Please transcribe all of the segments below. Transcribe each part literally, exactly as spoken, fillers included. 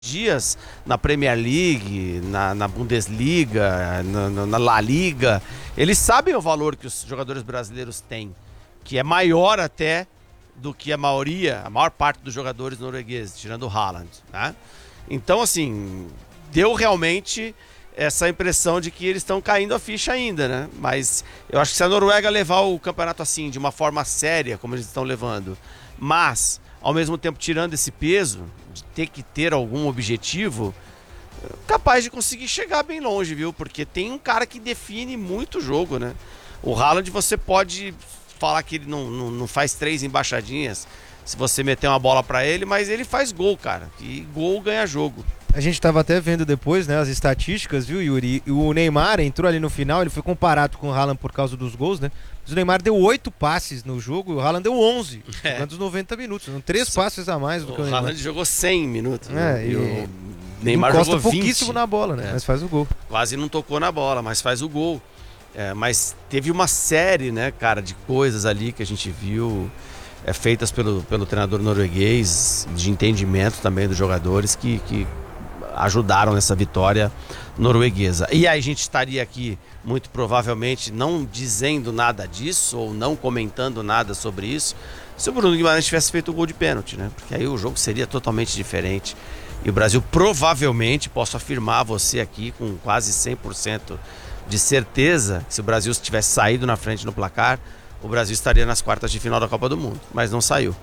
dias na Premier League, na, na Bundesliga, na, na La Liga, eles sabem o valor que os jogadores brasileiros têm, que é maior até do que a maioria, a maior parte dos jogadores noruegueses, tirando o Haaland, né? Então, assim, deu realmente essa impressão de que eles estão caindo a ficha ainda, né? Mas eu acho que se a Noruega levar o campeonato assim, de uma forma séria, como eles estão levando, mas, ao mesmo tempo, tirando esse peso de ter que ter algum objetivo, capaz de conseguir chegar bem longe, viu? Porque tem um cara que define muito o jogo, né? O Haaland, você pode falar que ele não, não, não faz três embaixadinhas se você meter uma bola pra ele, mas ele faz gol, cara. E gol ganha jogo. A gente estava até vendo depois, né, as estatísticas, viu, Yuri? O Neymar entrou ali no final, ele foi comparado com o Haaland por causa dos gols, né? Mas o Neymar deu oito passes no jogo e o Haaland deu onze, é. jogando os noventa minutos. São três Só... passes a mais do o que o Neymar. O Haaland jogou cem minutos. É, né? e, e o Neymar jogou vinte. pouquíssimo na bola, né? É. Mas faz o gol. Quase não tocou na bola, mas faz o gol. É, mas teve uma série, né, cara, de coisas ali que a gente viu é, feitas pelo, pelo treinador norueguês, de entendimento também dos jogadores que... que ajudaram nessa vitória norueguesa. E aí a gente estaria aqui, muito provavelmente, não dizendo nada disso, ou não comentando nada sobre isso, se o Bruno Guimarães tivesse feito o gol de pênalti, né? Porque aí o jogo seria totalmente diferente. E o Brasil provavelmente, posso afirmar a você aqui, com quase cem por cento de certeza, se o Brasil tivesse saído na frente no placar, o Brasil estaria nas quartas de final da Copa do Mundo. Mas não saiu.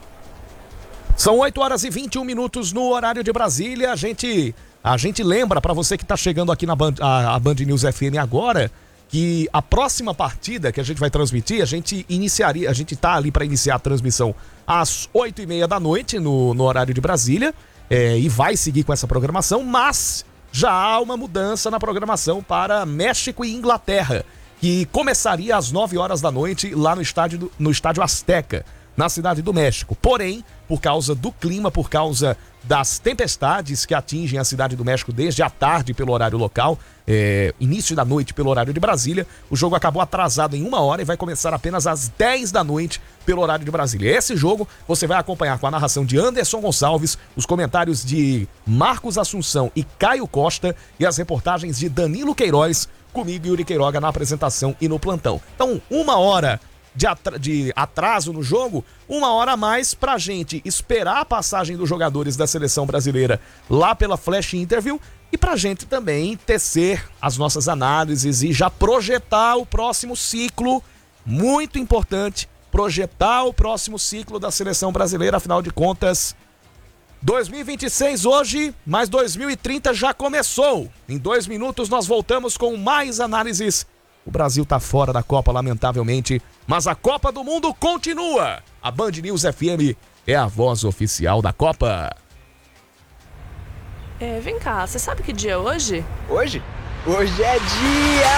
São oito horas e vinte e um minutos no horário de Brasília. A gente... A gente lembra, para você que está chegando aqui na Band, a, a Band News F M agora, que a próxima partida que a gente vai transmitir, a gente iniciaria, a gente tá ali para iniciar a transmissão às oito e meia da noite no, no horário de Brasília, é, e vai seguir com essa programação, mas já há uma mudança na programação para México e Inglaterra, que começaria às nove horas da noite lá no estádio, do, no estádio Azteca, na cidade do México. Porém, por causa do clima, por causa das tempestades que atingem a cidade do México desde a tarde pelo horário local, é, início da noite pelo horário de Brasília, o jogo acabou atrasado em uma hora e vai começar apenas às dez da noite pelo horário de Brasília. Esse jogo você vai acompanhar com a narração de Anderson Gonçalves, os comentários de Marcos Assunção e Caio Costa e as reportagens de Danilo Queiroz, comigo e Yuri Queiroga na apresentação e no plantão. Então, uma hora De, atra- de atraso no jogo, uma hora a mais pra gente esperar a passagem dos jogadores da seleção brasileira lá pela Flash Interview e pra gente também tecer as nossas análises e já projetar o próximo ciclo, muito importante, projetar o próximo ciclo da seleção brasileira, afinal de contas, dois mil e vinte e seis hoje, mas dois mil e trinta já começou. Em dois minutos nós voltamos com mais análises. O Brasil tá fora da Copa, lamentavelmente, mas a Copa do Mundo continua. A Band News F M é a voz oficial da Copa. É, vem cá, você sabe que dia é hoje? Hoje? Hoje é dia...